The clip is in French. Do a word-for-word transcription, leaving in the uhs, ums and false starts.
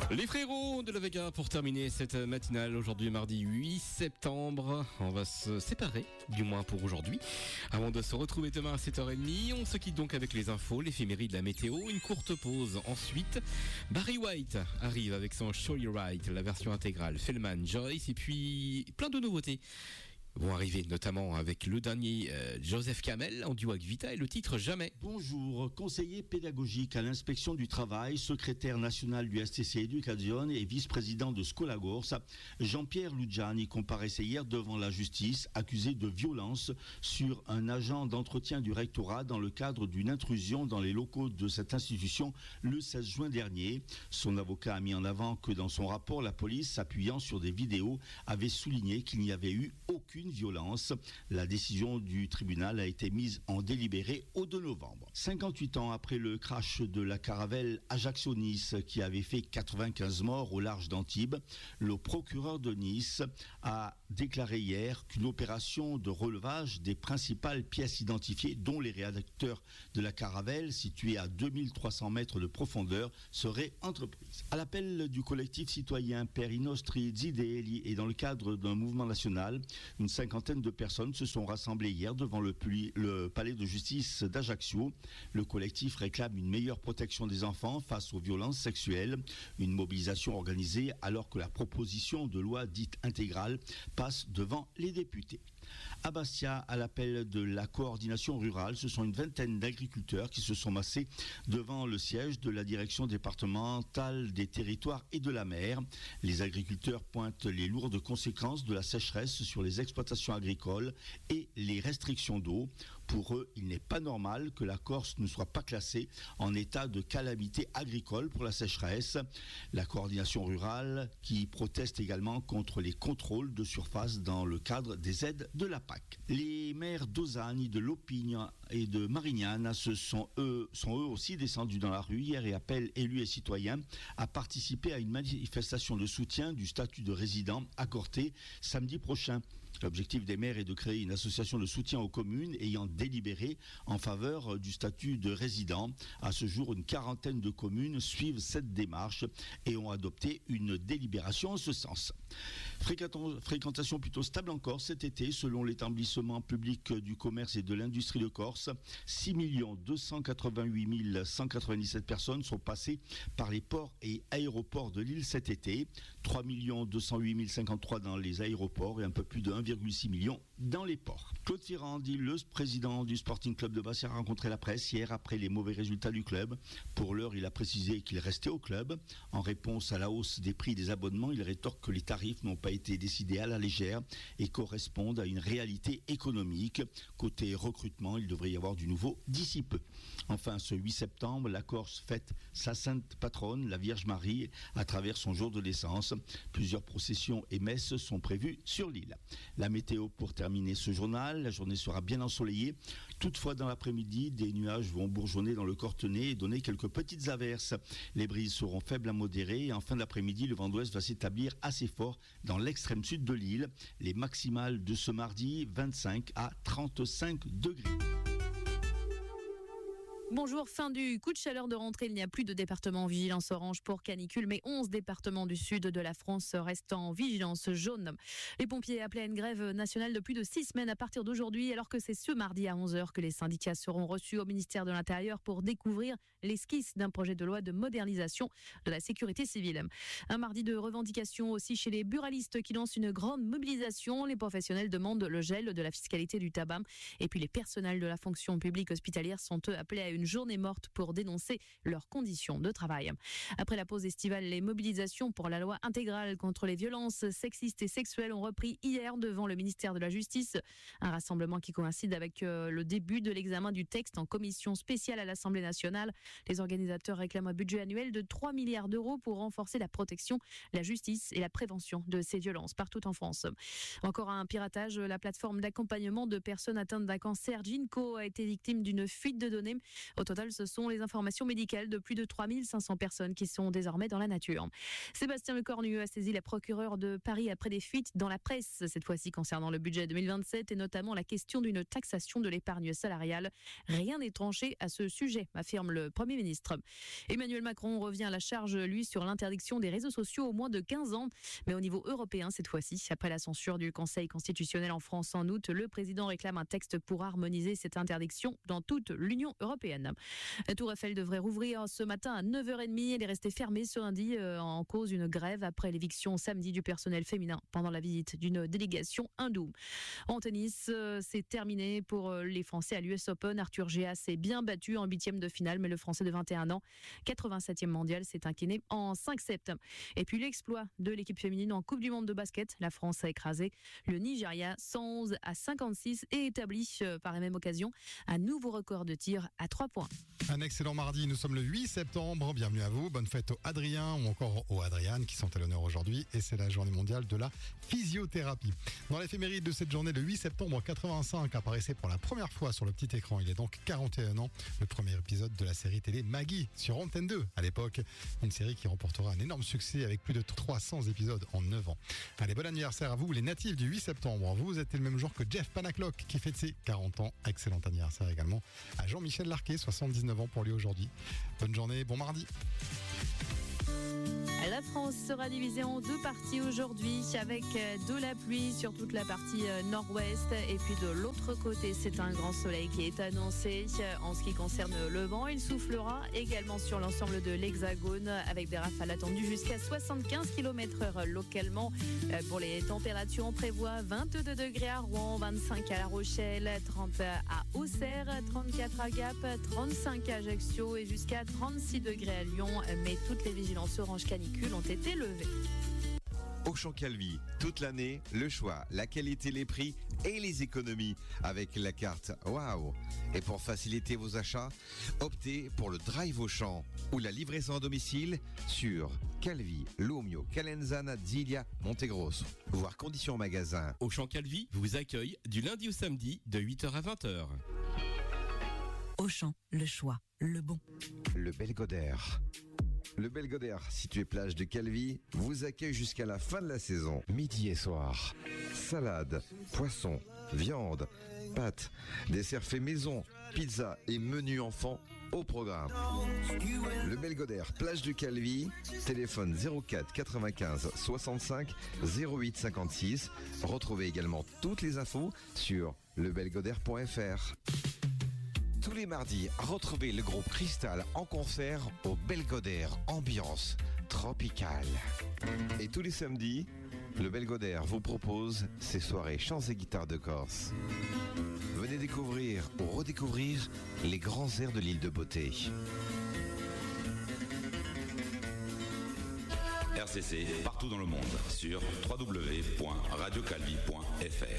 Les frérots de la Vega pour terminer cette matinale aujourd'hui mardi huit septembre. On va se séparer, du moins pour aujourd'hui. Avant de se retrouver demain à sept heures trente, on se quitte donc avec les infos, l'éphéméride de la météo, une courte pause. Ensuite, Barry White arrive avec son Show You Right, la version intégrale, Feldman, Joyce et puis plein de nouveautés vont arriver, notamment avec le dernier euh, Joseph Kamel en duo avec Vita et le titre Jamais. Bonjour, conseiller pédagogique à l'inspection du travail, secrétaire national du S T C Education et vice-président de Scolagors, Jean-Pierre Lugiani comparaissait hier devant la justice accusé de violence sur un agent d'entretien du rectorat dans le cadre d'une intrusion dans les locaux de cette institution le seize juin dernier. Son avocat a mis en avant que dans son rapport, la police, s'appuyant sur des vidéos, avait souligné qu'il n'y avait eu aucune violence. La décision du tribunal a été mise en délibéré au deux novembre. cinquante-huit ans après le crash de la caravelle Ajaccio-Nice qui avait fait quatre-vingt-quinze morts au large d'Antibes, le procureur de Nice a déclaré hier qu'une opération de relevage des principales pièces identifiées, dont les réacteurs de la caravelle située à deux mille trois cents mètres de profondeur, serait entreprise. À l'appel du collectif citoyen Per i nostri zideli et dans le cadre d'un mouvement national, une cinquantaine de personnes se sont rassemblées hier devant le, le palais de justice d'Ajaccio. Le collectif réclame une meilleure protection des enfants face aux violences sexuelles. Une mobilisation organisée alors que la proposition de loi dite intégrale passe devant les députés. À Bastia, à l'appel de la coordination rurale, ce sont une vingtaine d'agriculteurs qui se sont massés devant le siège de la direction départementale des territoires et de la mer. Les agriculteurs pointent les lourdes conséquences de la sécheresse sur les exploitations agricoles et les restrictions d'eau. Pour eux, il n'est pas normal que la Corse ne soit pas classée en état de calamité agricole pour la sécheresse. La coordination rurale qui proteste également contre les contrôles de surface dans le cadre des aides de la P A C. Les maires d'Auzagne, de Lopigne et de Marignane se sont eux, sont eux aussi descendus dans la rue hier et appellent élus et citoyens à participer à une manifestation de soutien du statut de résident à Corté samedi prochain. L'objectif des maires est de créer une association de soutien aux communes ayant délibéré en faveur du statut de résident. À ce jour, une quarantaine de communes suivent cette démarche et ont adopté une délibération en ce sens. Fréquentation plutôt stable encore cet été, selon l'établissement public du commerce et de l'industrie de Corse. six millions deux cent quatre-vingt-huit mille cent quatre-vingt-dix-sept personnes sont passées par les ports et aéroports de l'île cet été. trois millions deux cent huit mille cinquante-trois dans les aéroports et un peu plus de un virgule six million dans les ports. Claude Ferrandi, le président du Sporting Club de Bastia, a rencontré la presse hier après les mauvais résultats du club. Pour l'heure, il a précisé qu'il restait au club. En réponse à la hausse des prix des abonnements, il rétorque que les tarifs n'ont pas été décidés à la légère et correspondent à une réalité économique. Côté recrutement, il devrait y avoir du nouveau d'ici peu. Enfin, ce huit septembre, la Corse fête sa sainte patronne, la Vierge Marie, à travers son jour de naissance. Plusieurs processions et messes sont prévues sur l'île. La météo pour terminer ce journal, la journée sera bien ensoleillée. Toutefois, dans l'après-midi, des nuages vont bourgeonner dans le Cortenay et donner quelques petites averses. Les brises seront faibles à modérées et en fin d'après-midi, le vent d'ouest va s'établir assez fort dans l'extrême sud de l'île. Les maximales de ce mardi, vingt-cinq à trente-cinq degrés. Bonjour, fin du coup de chaleur de rentrée. Il n'y a plus de département en vigilance orange pour canicule, mais onze départements du sud de la France restent en vigilance jaune. Les pompiers appelaient à une grève nationale de plus de six semaines à partir d'aujourd'hui, alors que c'est ce mardi à onze heures que les syndicats seront reçus au ministère de l'Intérieur pour découvrir l'esquisse d'un projet de loi de modernisation de la sécurité civile. Un mardi de revendication aussi chez les buralistes qui lancent une grande mobilisation. Les professionnels demandent le gel de la fiscalité du tabac. Et puis les personnels de la fonction publique hospitalière sont eux appelés à une journée morte pour dénoncer leurs conditions de travail. Après la pause estivale, les mobilisations pour la loi intégrale contre les violences sexistes et sexuelles ont repris hier devant le ministère de la Justice. Un rassemblement qui coïncide avec le début de l'examen du texte en commission spéciale à l'Assemblée nationale. Les organisateurs réclament un budget annuel de trois milliards d'euros pour renforcer la protection, la justice et la prévention de ces violences partout en France. Encore un piratage, la plateforme d'accompagnement de personnes atteintes d'un cancer Ginko a été victime d'une fuite de données. Au total, ce sont les informations médicales de plus de trois mille cinq cents personnes qui sont désormais dans la nature. Sébastien Lecornu a saisi la procureure de Paris après des fuites dans la presse, cette fois-ci concernant le budget deux mille vingt-sept et notamment la question d'une taxation de l'épargne salariale. Rien n'est tranché à ce sujet, affirme le Premier ministre. Emmanuel Macron revient à la charge, lui, sur l'interdiction des réseaux sociaux au moins de quinze ans, mais au niveau européen cette fois-ci. Après la censure du Conseil constitutionnel en France en août, le président réclame un texte pour harmoniser cette interdiction dans toute l'Union européenne. La Tour Eiffel devrait rouvrir ce matin à neuf heures trente. Elle est restée fermée ce lundi en cause d'une grève après l'éviction samedi du personnel féminin pendant la visite d'une délégation hindoue. En tennis, c'est terminé pour les Français à l'U S Open. Arthur Géas s'est bien battu en huitième de finale, mais le Français de vingt et un ans, quatre-vingt-septième mondial, s'est incliné en cinq sept. Et puis l'exploit de l'équipe féminine en Coupe du Monde de basket. La France a écrasé le Nigeria cent onze à cinquante-six et établi par la même occasion un nouveau record de tir à trois points. Un excellent mardi, nous sommes le huit septembre, bienvenue à vous, bonne fête aux Adrien ou encore aux Adrianes qui sont à l'honneur aujourd'hui et c'est la journée mondiale de la physiothérapie. Dans l'éphéméride de cette journée, le huit septembre quatre-vingt-cinq apparaissait pour la première fois sur le petit écran, il y a donc quarante et un ans, le premier épisode de la série télé Maggie sur Antenne deux à l'époque, une série qui remportera un énorme succès avec plus de trois cents épisodes en neuf ans. Allez, bon anniversaire à vous les natifs du huit septembre, vous êtes le même jour que Jeff Panaclock qui fête ses quarante ans, excellent anniversaire également à Jean-Michel Larquet, soixante-dix-neuf ans pour lui aujourd'hui. Bonne journée, bon mardi. La France sera divisée en deux parties aujourd'hui avec de la pluie sur toute la partie nord-ouest et puis de l'autre côté c'est un grand soleil qui est annoncé. En ce qui concerne le vent, il soufflera également sur l'ensemble de l'Hexagone avec des rafales attendues jusqu'à soixante-quinze kilomètres heure localement. Pour les températures, on prévoit vingt-deux degrés à Rouen, vingt-cinq à La Rochelle, trente à Auxerre, trente-quatre à Gap, trente-cinq à Ajaccio et jusqu'à trente-six degrés à Lyon. Mais toutes les vigilances orange canicule ont été levées. Auchan Calvi, toute l'année, le choix, la qualité, les prix et les économies avec la carte Waouh. Et pour faciliter vos achats, optez pour le Drive Auchan ou la livraison à domicile sur Calvi, Lumio, Calenzana, Zilia, Montegrosso. Voir conditions magasin. Auchan Calvi vous accueille du lundi au samedi de huit heures à vingt heures. Auchan, le choix, le bon. Le Belgodère. Le Belgodère, situé plage de Calvi, vous accueille jusqu'à la fin de la saison, midi et soir. Salade, poisson, viande, pâtes, desserts faits maison, pizza et menu enfant au programme. Le Belgodère, plage de Calvi, téléphone zéro quatre quatre-vingt-quinze soixante-cinq zéro huit cinquante-six. Retrouvez également toutes les infos sur le belgodère point f r. Tous les mardis, retrouvez le groupe Cristal en concert au Belgodère, ambiance tropicale. Et tous les samedis, le Belgodère vous propose ses soirées chants et guitares de Corse. Venez découvrir ou redécouvrir les grands airs de l'île de Beauté. R C C, partout dans le monde, sur w w w point radio calvi point f r.